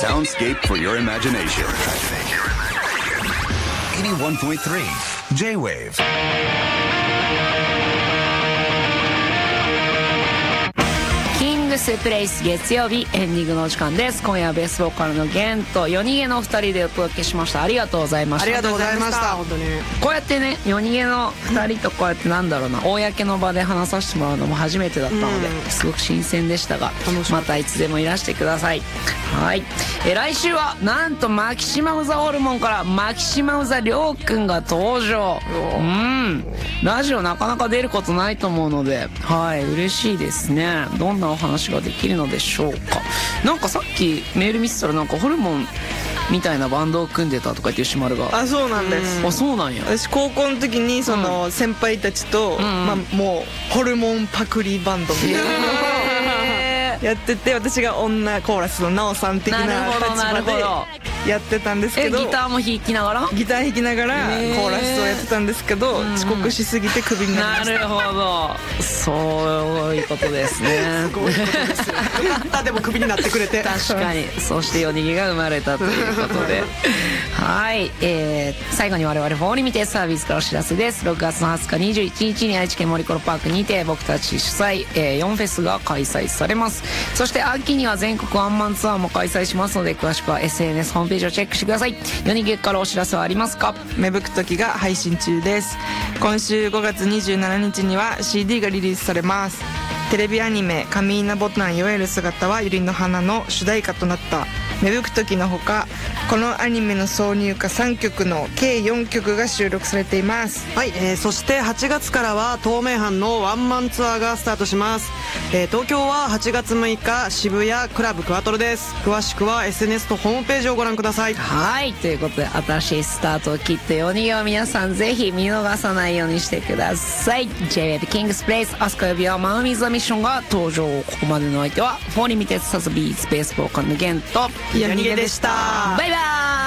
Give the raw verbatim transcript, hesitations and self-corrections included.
soundscape for your imagination. eighty-one point three J-Wave。 キングスプレイス月曜日エンディングのお時間です。今夜はベースボーカルのゲンと夜逃げのふたりでお届けしました。ありがとうございました。 ありがとうございました。本当にこうやってね、夜逃げのふたりとこうやってなんだろうな、公の場で話させてもらうのも初めてだったので、すごく新鮮でしたが、またいつでもいらしてください。はい。え来週はなんとマキシマムザホルモンからマキシマムザりょうくんが登場。うん。ラジオなかなか出ることないと思うので、はい、嬉しいですね。どんなお話ができるのでしょうか。なんかさっきメール見せたら、なんかホルモンみたいなバンドを組んでたとか言って吉丸が。 あ、そうなんです。 あ、そうなんや。 私高校の時にその先輩たちと、うん、まあ、もうホルモンパクリバンドみたいなやってて、私が女コーラスのナオさん的な立場でやってたんですけど、 えギターも弾きながらギター弾きながらコーラスをやってたんですけど、遅刻しすぎてクビになりました。 なるほど、そういうことですね。 すごいことですよ。よかった。でもクビになってくれて。 確かに。そして夜逃げが生まれたということではい、えー、最後に我々フォーリミテサービスからお知らせです。ろくがつのはつかにじゅういちにちに愛知県森コロパークにて僕たち主催、えー、よんフェスが開催されます。そして秋には全国ワンマンツアーも開催しますので、詳しくは エスエヌエス ホームページをチェックしてください。夜逃げからお知らせはありますか？ 芽吹く時が配信中です。今週ごがつにじゅうしちにちには シーディー がリリースされます。テレビアニメ「上稲ボタン酔える姿は百合の花」の主題歌となった「芽吹く時」のほか、このアニメの挿入歌さんきょくの計よんきょくが収録されています。 はい、えー、そしてはちがつからは透明版のワンマンツアーがスタートします。えー、東京ははちがつむいか渋谷クラブクワトロです。詳しくは エスエヌエス とホームページをご覧ください。 はい、ということで新しいスタートを切って夜逃げを皆さんぜひ見逃さないようにしてください。 ジェイウェーブ キングスプレイス飛鳥指輪マウミザミッションが登場。ここまでの相手はフォーリミテッドサズビーズベースボーカルのゲンと夜逃げでした。 バイバーイ。